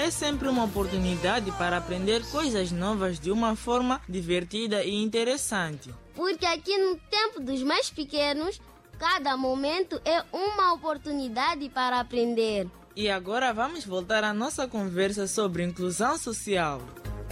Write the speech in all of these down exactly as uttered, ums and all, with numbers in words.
é sempre uma oportunidade para aprender coisas novas de uma forma divertida e interessante. Porque aqui no tempo dos mais pequenos, cada momento é uma oportunidade para aprender. E agora vamos voltar à nossa conversa sobre inclusão social.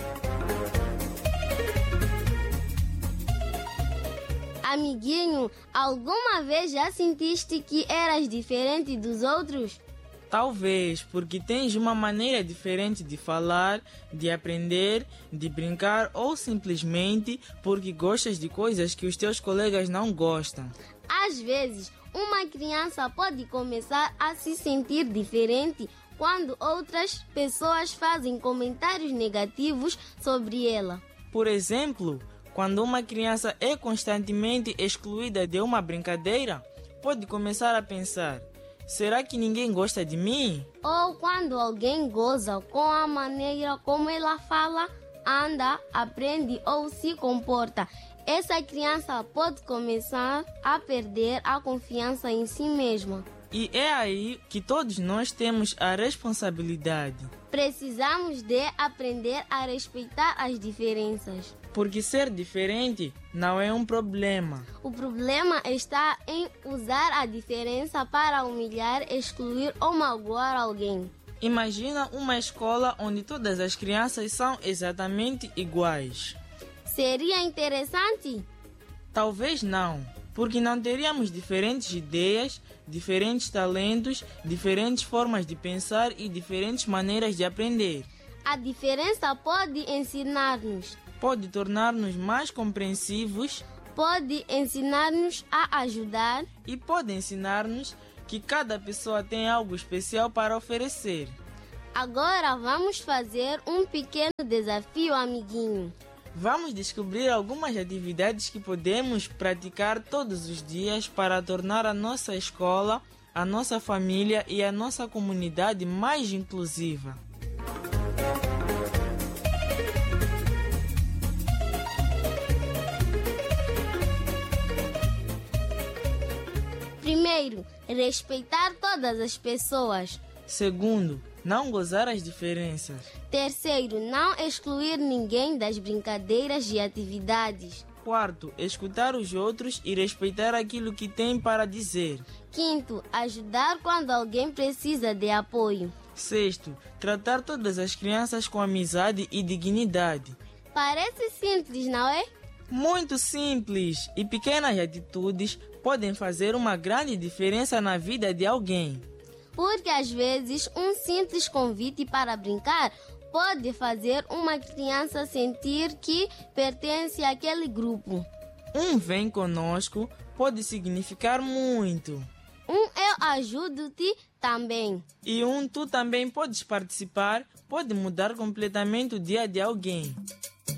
Amiguinho, alguma vez já sentiste que eras diferente dos outros? Talvez, porque tens uma maneira diferente de falar, de aprender, de brincar ou simplesmente porque gostas de coisas que os teus colegas não gostam. Às vezes, uma criança pode começar a se sentir diferente quando outras pessoas fazem comentários negativos sobre ela. Por exemplo, quando uma criança é constantemente excluída de uma brincadeira, pode começar a pensar: será que ninguém gosta de mim? Ou quando alguém goza com a maneira como ela fala, anda, aprende ou se comporta, essa criança pode começar a perder a confiança em si mesma. E é aí que todos nós temos a responsabilidade. Precisamos de aprender a respeitar as diferenças. Porque ser diferente não é um problema. O problema está em usar a diferença para humilhar, excluir ou magoar alguém. Imagina uma escola onde todas as crianças são exatamente iguais. Seria interessante? Talvez não, porque não teríamos diferentes ideias, diferentes talentos, diferentes formas de pensar e diferentes maneiras de aprender. A diferença pode ensinar-nos. Pode tornar-nos mais compreensivos. Pode ensinar-nos a ajudar. E pode ensinar-nos que cada pessoa tem algo especial para oferecer. Agora vamos fazer um pequeno desafio, amiguinho. Vamos descobrir algumas atividades que podemos praticar todos os dias para tornar a nossa escola, a nossa família e a nossa comunidade mais inclusiva. Primeiro, respeitar todas as pessoas. Segundo, não gozar as diferenças. Terceiro, não excluir ninguém das brincadeiras e atividades. Quarto, escutar os outros e respeitar aquilo que têm para dizer. Quinto, ajudar quando alguém precisa de apoio. Sexto, tratar todas as crianças com amizade e dignidade. Parece simples, não é? Muito simples, e pequenas atitudes podem fazer uma grande diferença na vida de alguém. Porque às vezes um simples convite para brincar pode fazer uma criança sentir que pertence àquele grupo. Um vem conosco pode significar muito. Um eu ajudo-te também. E um tu também podes participar pode mudar completamente o dia de alguém.